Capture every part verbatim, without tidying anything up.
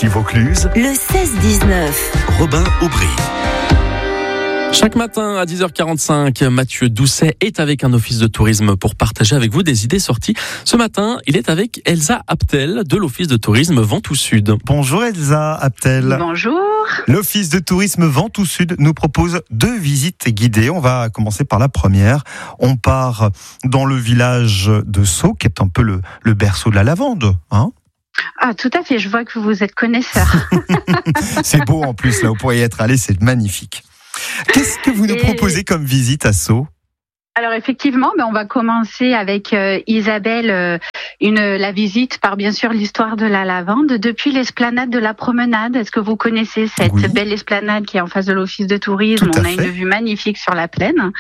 Ici Vaucluse, le seize dix-neuf. Robin Aubry. Chaque matin à dix heures quarante-cinq, Mathieu Doucet est avec un office de tourisme pour partager avec vous des idées sorties. Ce matin, il est avec Elsa Aptel de l'office de tourisme Ventoux Sud. Bonjour Elsa Aptel. Bonjour. L'office de tourisme Ventoux Sud nous propose deux visites guidées. On va commencer par la première. On part dans le village de Sceaux, qui est un peu le, le berceau de la lavande, hein ? Ah, tout à fait, je vois que vous êtes connaisseur. C'est beau en plus, là, vous pourriez être allé, c'est magnifique. Qu'est-ce que vous nous Et... proposez comme visite à Sceaux ? Alors effectivement, ben on va commencer avec euh, Isabelle, euh, une la visite par bien sûr l'histoire de la lavande depuis l'esplanade de la promenade. Est-ce que vous connaissez cette Oui. belle esplanade qui est en face de l'office de tourisme ? Tout à On a fait. une vue magnifique sur la plaine.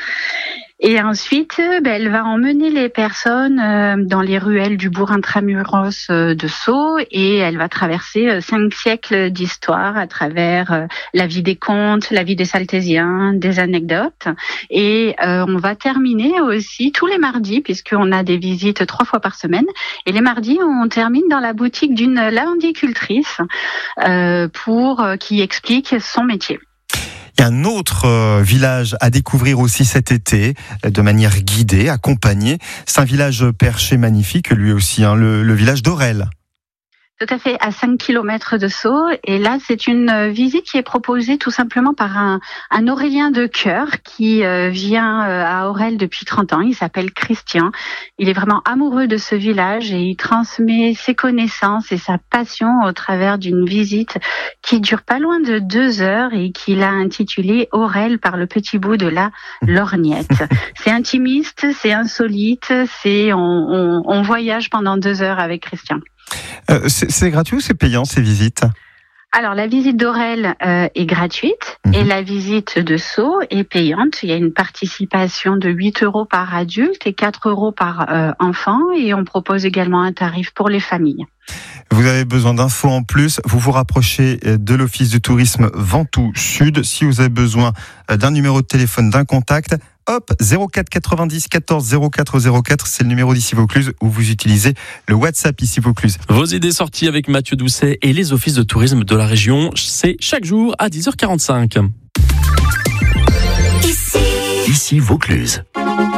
Et ensuite, ben, elle va emmener les personnes euh, dans les ruelles du bourg intramuros euh, de Sceaux et elle va traverser euh, cinq siècles d'histoire à travers euh, la vie des contes, la vie des Saltésiens, des anecdotes. Et euh, on va terminer aussi tous les mardis, puisqu'on a des visites trois fois par semaine. Et les mardis, on termine dans la boutique d'une lavandicultrice euh, pour euh, qui explique son métier. Il y a un autre euh, village à découvrir aussi cet été, euh, de manière guidée, accompagnée. C'est un village perché magnifique, lui aussi, hein, le, le village d'Aurel. Tout à fait, à cinq kilomètres de Sceaux. Et là, c'est une visite qui est proposée tout simplement par un, un Aurélien de cœur qui euh, vient euh, à Aurel depuis trente ans. Il s'appelle Christian. Il est vraiment amoureux de ce village et il transmet ses connaissances et sa passion au travers d'une visite qui dure pas loin de deux heures et qu'il a intitulée Aurel par le petit bout de la lorgnette. C'est intimiste, c'est insolite, c'est on, on, on voyage pendant deux heures avec Christian. Euh, c'est, c'est gratuit ou c'est payant ces visites ? Alors, la visite d'Aurel euh, est gratuite Mmh. et la visite de Sceaux est payante. Il y a une participation de huit euros par adulte et quatre euros par euh, enfant et on propose également un tarif pour les familles. Vous avez besoin d'infos en plus, vous vous rapprochez de l'office de tourisme Ventoux Sud. Si vous avez besoin d'un numéro de téléphone, d'un contact, hop, zéro quatre quatre-vingt-dix quatorze zéro quatre zéro quatre, c'est le numéro d'Ici Vaucluse où vous utilisez le WhatsApp Ici Vaucluse. Vos idées sorties avec Mathieu Doucet et les offices de tourisme de la région, c'est chaque jour à dix heures quarante-cinq. Ici, Ici Vaucluse.